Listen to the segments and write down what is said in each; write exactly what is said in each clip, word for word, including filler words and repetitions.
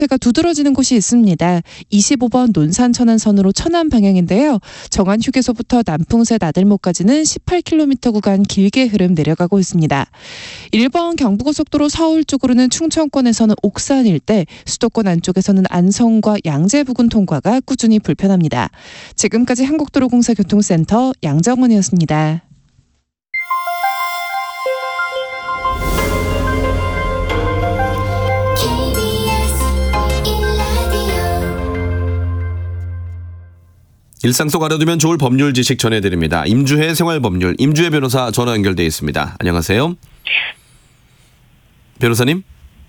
배가 두드러지는 곳이 있습니다. 이십오 번 논산 천안선으로 천안 방향인데요. 정안 휴게소부터 남풍새 나들목까지는 십팔 킬로미터 구간 길게 흐름 내려가고 있습니다. 일 번 경부고속도로 서울 쪽으로는 충청권에서는 옥산 일대, 수도권 안쪽에서는 안성과 양재 부근 통과가 꾸준히 불편합니다. 지금까지 한국도로공사교통센터 양정원이었습니다. 일상 속 알아두면 좋을 법률 지식 전해드립니다. 임주혜 생활법률, 임주혜 변호사 전화 연결돼 있습니다. 안녕하세요. 변호사님?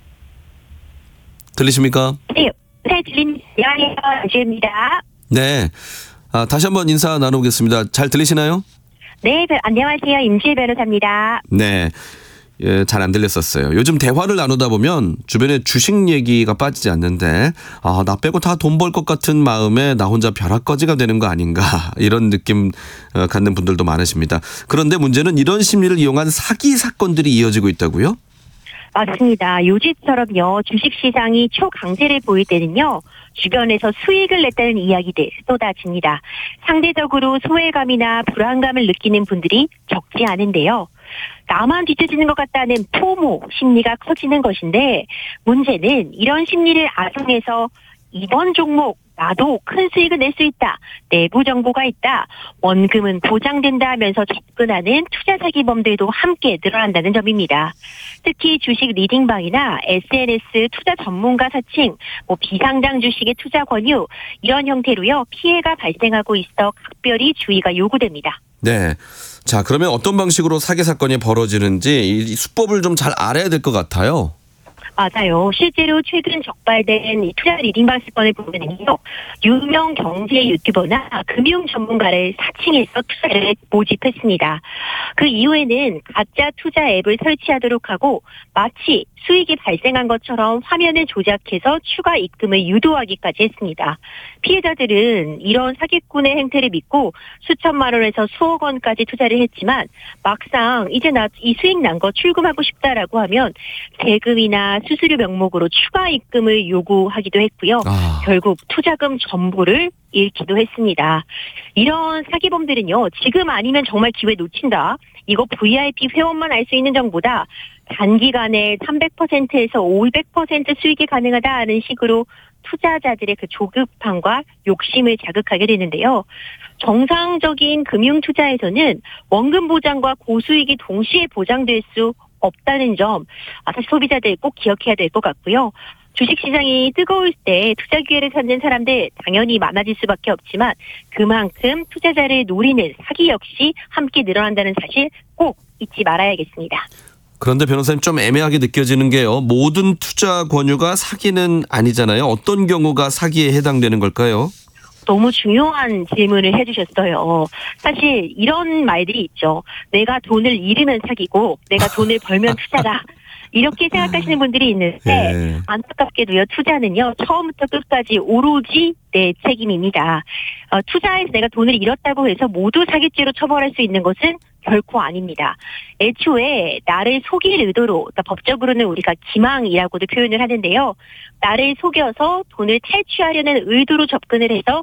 들리십니까? 네, 네, 들립니다. 안녕하세요. 임주혜입니다. 네. 아, 다시 한번 인사 나누겠습니다. 잘 들리시나요? 네, 안녕하세요. 임주혜 변호사입니다. 네. 예, 잘 안 들렸었어요. 요즘 대화를 나누다 보면 주변에 주식 얘기가 빠지지 않는데 아, 나 빼고 다 돈 벌 것 같은 마음에 나 혼자 벼락거지가 되는 거 아닌가 이런 느낌 어, 갖는 분들도 많으십니다. 그런데 문제는 이런 심리를 이용한 사기 사건들이 이어지고 있다고요? 맞습니다. 요즘처럼요. 주식시장이 초강세를 보일 때는요. 주변에서 수익을 냈다는 이야기들 쏟아집니다. 상대적으로 소외감이나 불안감을 느끼는 분들이 적지 않은데요. 나만 뒤처지는 것 같다는 포모 심리가 커지는 것인데 문제는 이런 심리를 악용해서 이번 종목 나도 큰 수익을 낼 수 있다. 내부 정보가 있다. 원금은 보장된다 하면서 접근하는 투자 사기범들도 함께 늘어난다는 점입니다. 특히 주식 리딩방이나 에스엔에스 투자 전문가 사칭, 뭐 비상장 주식의 투자 권유 이런 형태로요. 피해가 발생하고 있어 각별히 주의가 요구됩니다. 네. 자, 그러면 어떤 방식으로 사기 사건이 벌어지는지 이 수법을 좀 잘 알아야 될 것 같아요. 맞아요. 실제로 최근 적발된 이 투자 리딩방 사건을 보면요. 유명 경제 유튜버나 금융 전문가를 사칭해서 투자를 모집했습니다. 그 이후에는 가짜 투자 앱을 설치하도록 하고 마치 수익이 발생한 것처럼 화면을 조작해서 추가 입금을 유도하기까지 했습니다. 피해자들은 이런 사기꾼의 행태를 믿고 수천만 원에서 수억 원까지 투자를 했지만 막상 이제 나 이 수익 난 거 출금하고 싶다라고 하면 세금이나 수수료 명목으로 추가 입금을 요구하기도 했고요. 아. 결국 투자금 전부를 잃기도 했습니다. 이런 사기범들은요. 지금 아니면 정말 기회 놓친다. 이거 브이아이피 회원만 알 수 있는 정보다. 단기간에 삼백 퍼센트에서 오백 퍼센트 수익이 가능하다는 식으로 투자자들의 그 조급함과 욕심을 자극하게 되는데요. 정상적인 금융 투자에서는 원금 보장과 고수익이 동시에 보장될 수 없다는 점, 아, 사실 소비자들 꼭 기억해야 될 것 같고요. 주식시장이 뜨거울 때 투자 기회를 찾는 사람들 당연히 많아질 수밖에 없지만 그만큼 투자자를 노리는 사기 역시 함께 늘어난다는 사실 꼭 잊지 말아야겠습니다. 그런데 변호사님 좀 애매하게 느껴지는 게요. 모든 투자 권유가 사기는 아니잖아요. 어떤 경우가 사기에 해당되는 걸까요? 너무 중요한 질문을 해주셨어요. 사실 이런 말들이 있죠. 내가 돈을 잃으면 사기고 내가 돈을 벌면 투자다. 이렇게 생각하시는 분들이 있는데 네. 안타깝게도요. 투자는요. 처음부터 끝까지 오로지 내 책임입니다. 어, 투자해서 내가 돈을 잃었다고 해서 모두 사기죄로 처벌할 수 있는 것은 결코 아닙니다. 애초에 나를 속일 의도로, 그러니까 법적으로는 우리가 기망이라고도 표현을 하는데요. 나를 속여서 돈을 탈취하려는 의도로 접근을 해서